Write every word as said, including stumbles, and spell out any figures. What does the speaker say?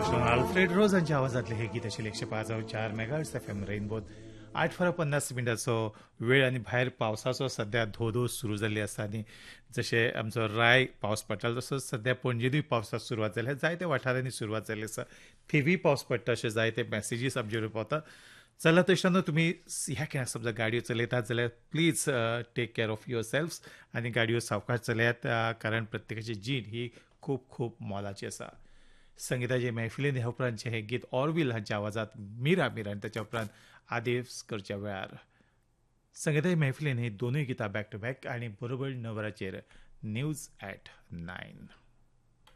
Alfred रोज हांच्या आवाजांतले हे गीत आशिल्लें एकशे पांच चार मेगाहर्ट्ज एफ एम रेनबोत आठ फरक पन्नास मिनटाचो वेळ आनी भायर पावसाचो सध्या धो धो सुरू जाल्ली आसा आनी जशें आमचो राय पावस पडटालो तसोच सध्या पणजेनूय पावसाक सुरवात जाल्या जायत्या वाठारांनी सुरवात जाल्ली आसा थंयूय पावस पडटा अशे जायते मेसेजीस आमचे पावता चला तशें तुमी ह्या केन्ना समजा गाडयो चलयतात जाल्यार please take care of your सेल्फ्स आनी गाडयो सावकाश चलयात कारण प्रत्येकाची जीण ही खूब खूब मोलाची आसा संगीताचे मैफिलीन ह्या उपरांतचे हे गीत ऑरविल हांच्या आवाजात मिरा मिरा आनी ताच्या उपरांत आदेश करच्या वेळार संगीताचे मैफिलीन ही दोनूय गितां बॅक टू बॅक आनी बरोबर णव वरांचेर न्यूज ॲट नायन